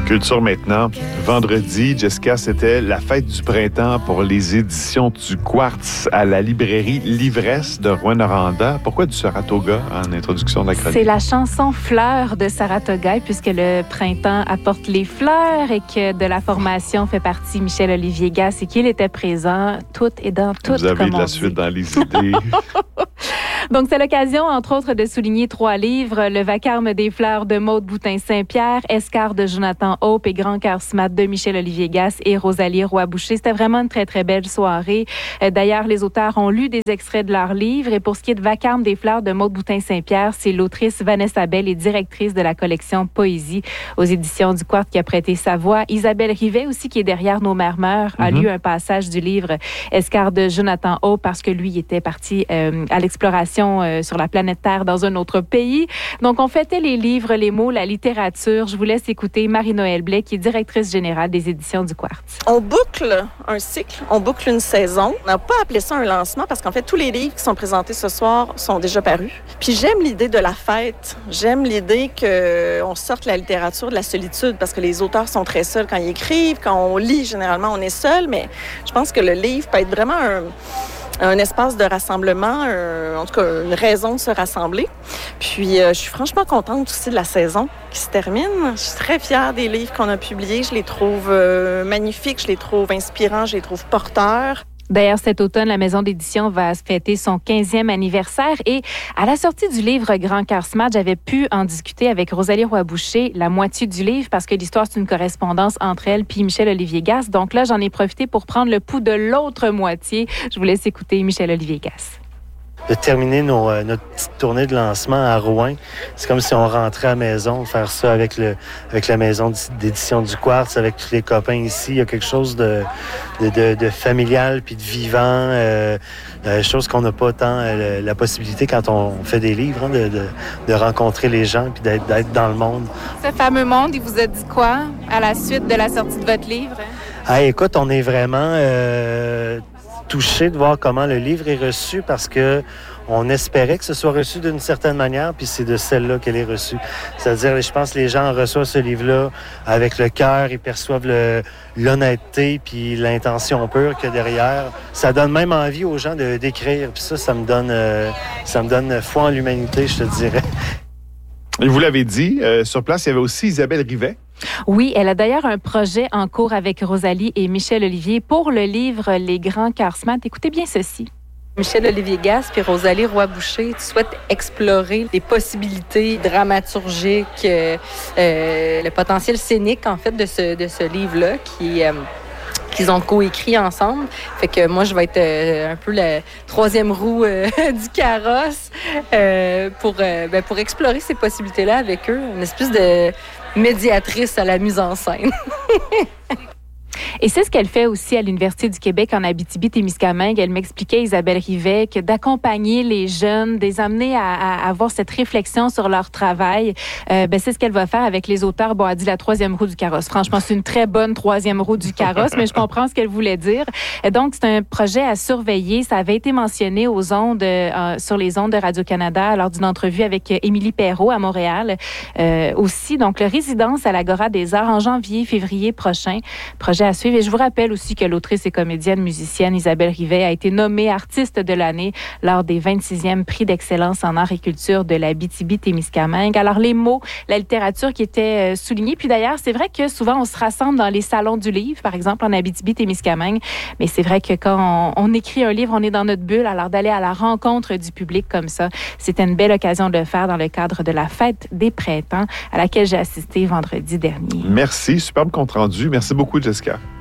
Culture maintenant. Vendredi, Jessica, c'était la fête du printemps pour les éditions du Quartz à la librairie L'Ivresse de Rouyn-Noranda. Pourquoi du Saratoga en introduction de la chronique? C'est la chanson Fleurs de Saratoga, puisque le printemps apporte les fleurs et que de la formation fait partie Michel-Olivier Gasse et qu'il était présent. Tout est dans tout, Vous avez comme de on la dit. suite dans les idées. Donc, c'est l'occasion, entre autres, de souligner 3 livres. Le Vacarme des fleurs de Maude Boutin-Saint-Pierre, Escar de Jonathan Hope et Grand cœur smart de Michel-Olivier Gasse et Rosalie Roy-Boucher. C'était vraiment une très, très belle soirée. D'ailleurs, les auteurs ont lu des extraits de leurs livres. Et pour ce qui est de Vacarme des fleurs de Maude Boutin-Saint-Pierre, c'est l'autrice Vanessa Bell et directrice de la collection Poésie aux éditions du Quartz qui a prêté sa voix. Isabelle Rivet aussi, qui est derrière Nos mères meurent, a lu un passage du livre Escar de Jonathan Hope parce que lui était parti à l'exploration sur la planète Terre dans un autre pays. Donc, on fêtait les livres, les mots, la littérature. Je vous laisse écouter Marie-Noëlle Blais, qui est directrice générale des éditions du Quartz. On boucle un cycle, on boucle une saison. On n'a pas appelé ça un lancement parce qu'en fait, tous les livres qui sont présentés ce soir sont déjà parus. Puis j'aime l'idée de la fête. J'aime l'idée qu'on sorte la littérature de la solitude parce que les auteurs sont très seuls quand ils écrivent. Quand on lit, généralement, on est seul. Mais je pense que le livre peut être vraiment un espace de rassemblement, en tout cas une raison de se rassembler. Puis je suis franchement contente aussi de la saison qui se termine. Je suis très fière des livres qu'on a publiés. Je les trouve magnifiques, je les trouve inspirants, je les trouve porteurs. D'ailleurs, cet automne, la maison d'édition va fêter son 15e anniversaire et à la sortie du livre Grand cœur smart, j'avais pu en discuter avec Rosalie Roy-Boucher, la moitié du livre, parce que l'histoire, c'est une correspondance entre elle puis Michel-Olivier Gasse. Donc là, j'en ai profité pour prendre le pouls de l'autre moitié. Je vous laisse écouter Michel-Olivier Gasse. De terminer notre petite tournée de lancement à Rouen. C'est comme si on rentrait à la maison, faire ça avec la maison d'édition du Quartz, avec tous les copains ici. Il y a quelque chose de familial puis de vivant, chose qu'on n'a pas tant la possibilité quand on fait des livres, hein, de rencontrer les gens puis d'être dans le monde. Ce fameux monde, il vous a dit quoi à la suite de la sortie de votre livre? Ah, écoute, on est vraiment touché de voir comment le livre est reçu parce que on espérait que ce soit reçu d'une certaine manière, puis c'est de celle-là qu'elle est reçue. C'est-à-dire, je pense que les gens reçoivent ce livre-là avec le cœur, ils perçoivent l'honnêteté puis l'intention pure qu'il y a derrière. Ça donne même envie aux gens d'écrire, puis ça me donne foi en l'humanité, je te dirais. Et vous l'avez dit, sur place, il y avait aussi Isabelle Rivet. Oui, elle a d'ailleurs un projet en cours avec Rosalie et Michel-Olivier pour le livre Les grands cœurs smart. Écoutez bien ceci. Michel-Olivier Gasse puis Rosalie Roy-Boucher, tu souhaites explorer les possibilités dramaturgiques, le potentiel scénique, en fait, de ce livre-là qu'ils ont coécrit ensemble. Fait que moi, je vais être un peu la troisième roue du carrosse pour explorer ces possibilités-là avec eux. Une espèce de médiatrice à la mise en scène. Et c'est ce qu'elle fait aussi à l'Université du Québec en Abitibi-Témiscamingue. Elle m'expliquait, Isabelle Rivet, que d'accompagner les jeunes, de les amener à avoir cette réflexion sur leur travail, c'est ce qu'elle va faire avec les auteurs. Bon, elle dit la troisième roue du carrosse. Franchement, c'est une très bonne troisième roue du carrosse, mais je comprends ce qu'elle voulait dire. Et donc, c'est un projet à surveiller. Ça avait été mentionné aux ondes, sur les ondes de Radio-Canada lors d'une entrevue avec Émilie Perrault à Montréal. Aussi, donc, le résidence à l'Agora des Arts en janvier-février prochain. Projet à suivre. Et je vous rappelle aussi que l'autrice et comédienne musicienne Isabelle Rivet a été nommée artiste de l'année lors des 26e prix d'excellence en art et culture de l'Abitibi-Témiscamingue. Alors, les mots, la littérature qui était soulignée. Puis d'ailleurs, c'est vrai que souvent, on se rassemble dans les salons du livre, par exemple, en Abitibi-Témiscamingue. Mais c'est vrai que quand on écrit un livre, on est dans notre bulle. Alors, d'aller à la rencontre du public comme ça, c'était une belle occasion de le faire dans le cadre de la fête des printemps à laquelle j'ai assisté vendredi dernier. Merci, superbe compte rendu. Merci beaucoup, Jessica.